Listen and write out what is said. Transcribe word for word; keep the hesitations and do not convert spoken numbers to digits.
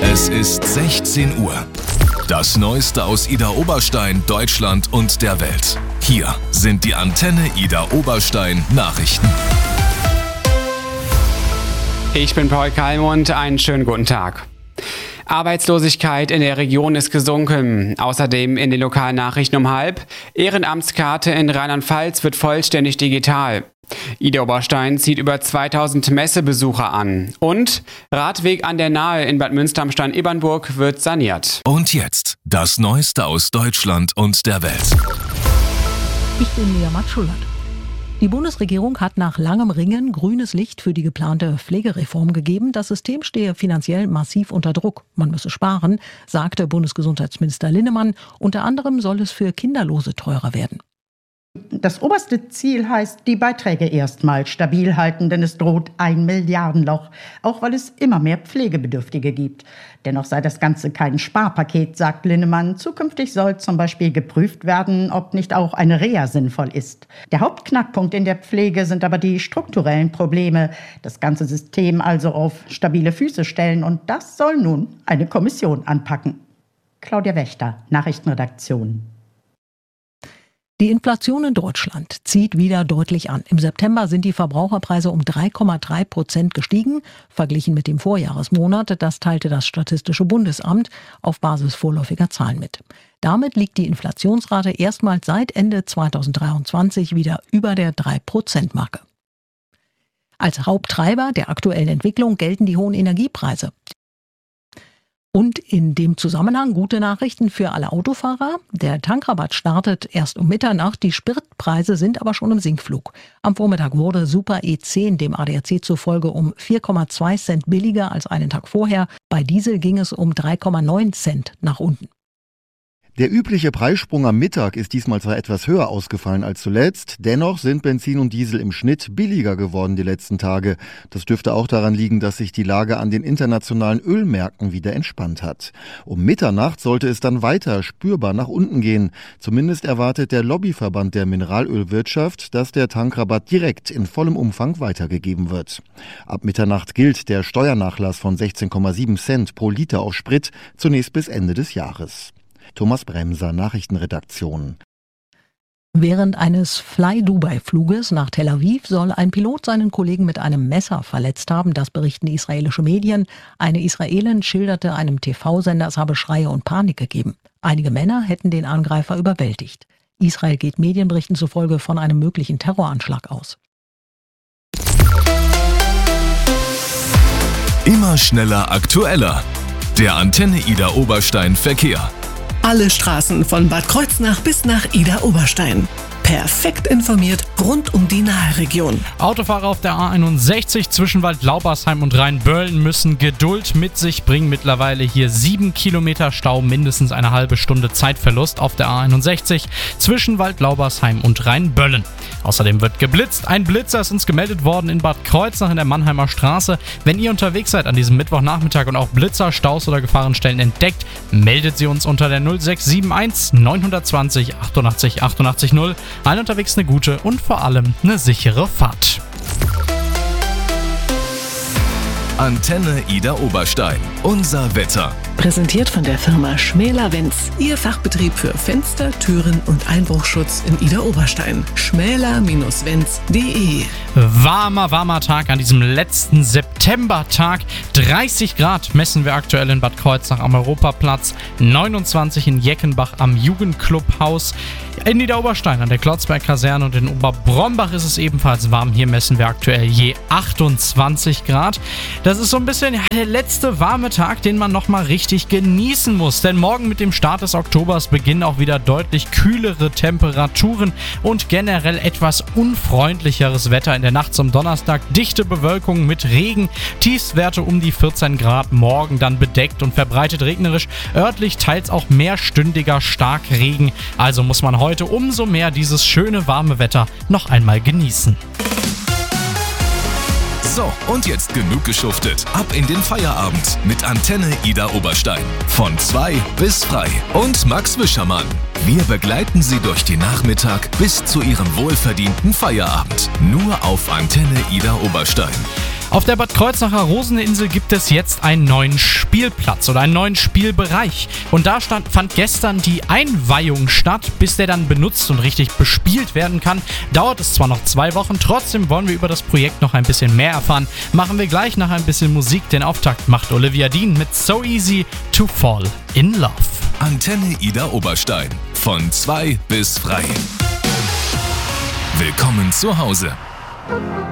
Es ist sechzehn Uhr. Das Neueste aus Idar Oberstein, Deutschland und der Welt. Hier sind die Antenne Idar Oberstein Nachrichten. Ich bin Paul Kalmund, einen schönen guten Tag. Arbeitslosigkeit in der Region ist gesunken. Außerdem in den lokalen Nachrichten um halb. Ehrenamtskarte in Rheinland-Pfalz wird vollständig digital. Idar Oberstein zieht über zweitausend Messebesucher an. Und Radweg an der Nahe in Bad Münster am Stein-Ebernburg wird saniert. Und jetzt das Neueste aus Deutschland und der Welt. Ich bin Lea Matschulert. Die Bundesregierung hat nach langem Ringen grünes Licht für die geplante Pflegereform gegeben. Das System stehe finanziell massiv unter Druck. Man müsse sparen, sagte Bundesgesundheitsminister Linnemann. Unter anderem soll es für Kinderlose teurer werden. Das oberste Ziel heißt, die Beiträge erstmal stabil halten, denn es droht ein Milliardenloch, auch weil es immer mehr Pflegebedürftige gibt. Dennoch sei das Ganze kein Sparpaket, sagt Linnemann. Zukünftig soll zum Beispiel geprüft werden, ob nicht auch eine Reha sinnvoll ist. Der Hauptknackpunkt in der Pflege sind aber die strukturellen Probleme. Das ganze System also auf stabile Füße stellen, und das soll nun eine Kommission anpacken. Claudia Wächter, Nachrichtenredaktion. Die Inflation in Deutschland zieht wieder deutlich an. Im September sind die Verbraucherpreise um drei Komma drei Prozent gestiegen, verglichen mit dem Vorjahresmonat. Das teilte das Statistische Bundesamt auf Basis vorläufiger Zahlen mit. Damit liegt die Inflationsrate erstmals seit Ende zweitausenddreiundzwanzig wieder über der drei Prozent Marke. Als Haupttreiber der aktuellen Entwicklung gelten die hohen Energiepreise. Und in dem Zusammenhang gute Nachrichten für alle Autofahrer. Der Tankrabatt startet erst um Mitternacht. Die Spritpreise sind aber schon im Sinkflug. Am Vormittag wurde Super E zehn dem A D A C zufolge um vier Komma zwei Cent billiger als einen Tag vorher. Bei Diesel ging es um drei Komma neun Cent nach unten. Der übliche Preissprung am Mittag ist diesmal zwar etwas höher ausgefallen als zuletzt, dennoch sind Benzin und Diesel im Schnitt billiger geworden die letzten Tage. Das dürfte auch daran liegen, dass sich die Lage an den internationalen Ölmärkten wieder entspannt hat. Um Mitternacht sollte es dann weiter spürbar nach unten gehen. Zumindest erwartet der Lobbyverband der Mineralölwirtschaft, dass der Tankrabatt direkt in vollem Umfang weitergegeben wird. Ab Mitternacht gilt der Steuernachlass von sechzehn Komma sieben Cent pro Liter auf Sprit zunächst bis Ende des Jahres. Thomas Bremser, Nachrichtenredaktion. Während eines Fly-Dubai-Fluges nach Tel Aviv soll ein Pilot seinen Kollegen mit einem Messer verletzt haben. Das berichten israelische Medien. Eine Israelin schilderte einem T V-Sender, es habe Schreie und Panik gegeben. Einige Männer hätten den Angreifer überwältigt. Israel geht Medienberichten zufolge von einem möglichen Terroranschlag aus. Immer schneller, aktueller. Der Antenne Idar Oberstein Verkehr. Alle Straßen von Bad Kreuznach bis nach Idar Oberstein. Perfekt informiert rund um die Naheregion. Autofahrer auf der A einundsechzig zwischen Waldlaubersheim und Rheinböllen müssen Geduld mit sich bringen. Mittlerweile hier sieben Kilometer Stau, mindestens eine halbe Stunde Zeitverlust auf der A einundsechzig zwischen Waldlaubersheim und Rheinböllen. Außerdem wird geblitzt. Ein Blitzer ist uns gemeldet worden in Bad Kreuznach in der Mannheimer Straße. Wenn ihr unterwegs seid an diesem Mittwochnachmittag und auch Blitzer, Staus oder Gefahrenstellen entdeckt, meldet sie uns unter der null sechs sieben eins neun zwei null achtundachtzig achtundachtzig null. Allen unterwegs eine gute und vor allem eine sichere Fahrt. Antenne Idar Oberstein. Unser Wetter. Präsentiert von der Firma Schmäler-Wenz. Ihr Fachbetrieb für Fenster, Türen und Einbruchschutz in Idar Oberstein. schmäler Wenz punkt de. Warmer, warmer Tag an diesem letzten Septembertag. dreißig Grad messen wir aktuell in Bad Kreuznach am Europaplatz. neunundzwanzig in Jeckenbach am Jugendclubhaus. In Idar Oberstein an der Klotzberg-Kaserne und in Oberbrombach ist es ebenfalls warm. Hier messen wir aktuell je achtundzwanzig Grad. Das ist so ein bisschen ja, der letzte warme Tag, den man nochmal richtig genießen muss. Denn morgen mit dem Start des Oktobers beginnen auch wieder deutlich kühlere Temperaturen und generell etwas unfreundlicheres Wetter in der Nacht zum Donnerstag. Dichte Bewölkung mit Regen, Tiefstwerte um die vierzehn Grad, morgen dann bedeckt und verbreitet regnerisch, örtlich teils auch mehrstündiger Starkregen. Also muss man heute umso mehr dieses schöne warme Wetter noch einmal genießen. So, und jetzt genug geschuftet. Ab in den Feierabend mit Antenne Idar Oberstein. Von zwei bis frei. Und Max Wischermann. Wir begleiten Sie durch den Nachmittag bis zu Ihrem wohlverdienten Feierabend. Nur auf Antenne Idar Oberstein. Auf der Bad Kreuznacher Roseninsel gibt es jetzt einen neuen Spielplatz oder einen neuen Spielbereich. Und da stand, fand gestern die Einweihung statt. Bis der dann benutzt und richtig bespielt werden kann, dauert es zwar noch zwei Wochen, trotzdem wollen wir über das Projekt noch ein bisschen mehr erfahren. Machen wir gleich nach ein bisschen Musik. Den Auftakt macht Olivia Dean mit So Easy to Fall in Love. Antenne Ida Oberstein. Von zwei bis frei. Willkommen zu Hause.